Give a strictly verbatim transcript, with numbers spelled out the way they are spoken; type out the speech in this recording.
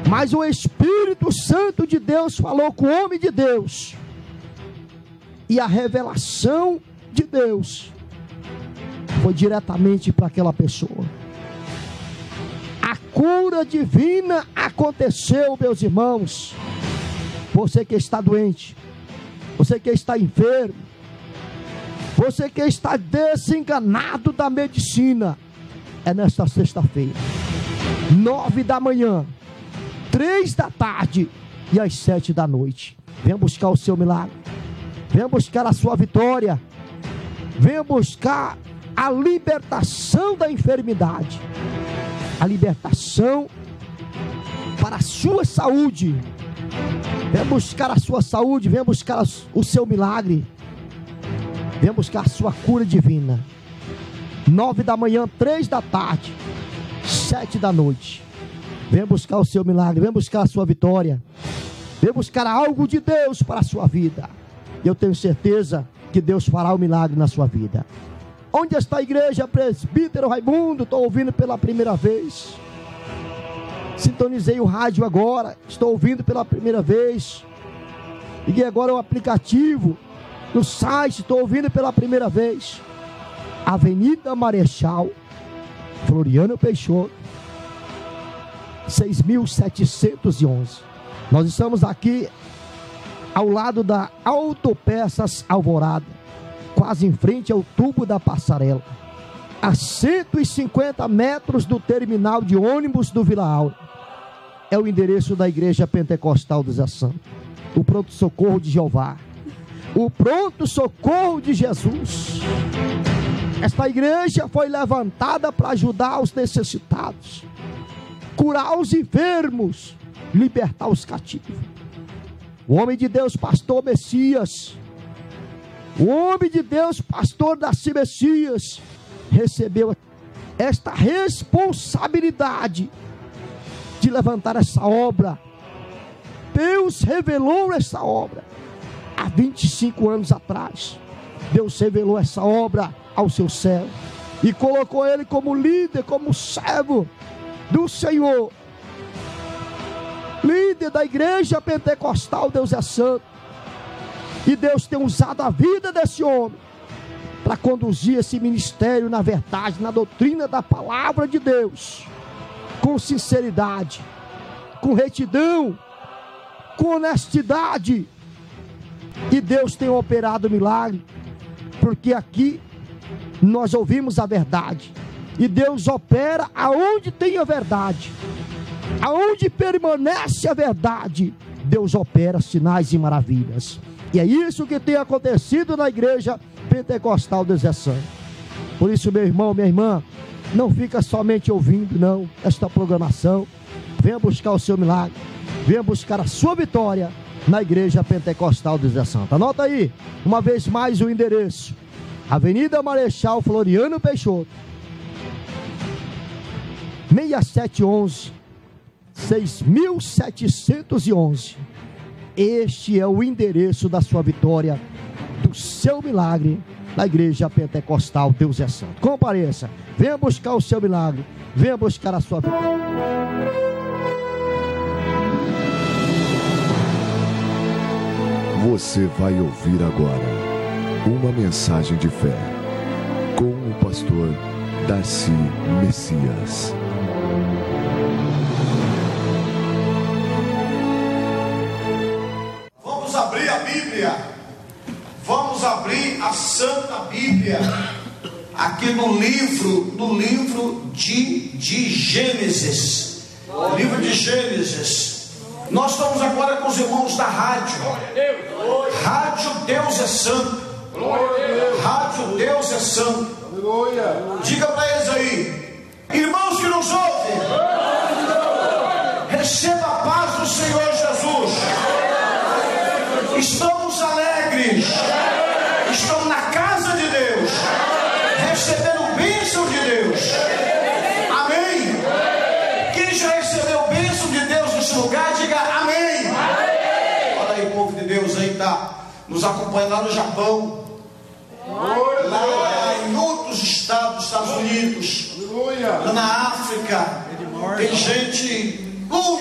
Mas o Espírito Santo de Deus falou com o homem de Deus. E a revelação de Deus foi diretamente para aquela pessoa. A cura divina aconteceu, meus irmãos. Você que está doente, você que está enfermo, você que está desenganado da medicina, é nesta sexta-feira, nove da manhã, três da tarde e às sete da noite. Venha buscar o seu milagre, venha buscar a sua vitória, venha buscar a libertação da enfermidade, a libertação para a sua saúde. Venha buscar a sua saúde, venha buscar o seu milagre, venha buscar a sua cura divina. Nove da manhã, três da tarde, sete da noite. Venha buscar o seu milagre, venha buscar a sua vitória, venha buscar algo de Deus para a sua vida. E eu tenho certeza que Deus fará o milagre na sua vida. Onde está a igreja Presbítero Raimundo? Estou ouvindo pela primeira vez. Sintonizei o rádio agora, estou ouvindo pela primeira vez. Liguei agora o aplicativo, no site, estou ouvindo pela primeira vez. Avenida Marechal Floriano Peixoto, seis mil setecentos e onze. Nós estamos aqui ao lado da Autopeças Alvorada, quase em frente ao tubo da passarela, a cento e cinquenta metros do terminal de ônibus do Vila Áurea. É o endereço da Igreja Pentecostal do Zé Santo, o pronto-socorro de Jeová, o pronto-socorro de Jesus. Esta igreja foi levantada para ajudar os necessitados, curar os enfermos, libertar os cativos. O homem de Deus, pastor Messias, o homem de Deus, pastor Darcy Messias, recebeu esta responsabilidade de levantar essa obra. Deus revelou essa obra há vinte e cinco anos atrás. Deus revelou essa obra ao seu servo e colocou ele como líder, como servo do Senhor, líder da Igreja Pentecostal Deus é Santo. E Deus tem usado a vida desse homem para conduzir esse ministério na verdade, na doutrina da palavra de Deus, com sinceridade, com retidão, com honestidade. E Deus tem operado milagre, porque aqui nós ouvimos a verdade, e Deus opera aonde tem a verdade, aonde permanece a verdade, Deus opera sinais e maravilhas. E é isso que tem acontecido na Igreja Pentecostal do Zé Santo. Por isso, meu irmão, minha irmã, não fica somente ouvindo não esta programação. Venha buscar o seu milagre, venha buscar a sua vitória na Igreja Pentecostal do Zé Santo. Anota aí, uma vez mais o endereço: Avenida Marechal Floriano Peixoto, seis sete um um, seis mil setecentos e onze. Este é o endereço da sua vitória, do seu milagre, na Igreja Pentecostal Deus é Santo. Compareça, venha buscar o seu milagre, venha buscar a sua vitória. Você vai ouvir agora uma mensagem de fé com o pastor Darcy Messias. Vamos abrir a Bíblia, vamos abrir a Santa Bíblia, aqui no livro, no livro de, de Gênesis, o livro de Gênesis. Nós estamos agora com os irmãos da rádio, Rádio Deus é Santo, Rádio Deus é Santo. Diga para eles aí, irmãos que nos ouvem, receba a paz do Senhor Jesus. Estamos alegres, estamos na casa de Deus, recebendo bênção de Deus. Amém. Quem já recebeu bênção de Deus nesse lugar, diga amém. Olha aí o povo de Deus aí está nos acompanhando lá no Japão, lá em outros estados dos Estados Unidos, lá na África. Tem gente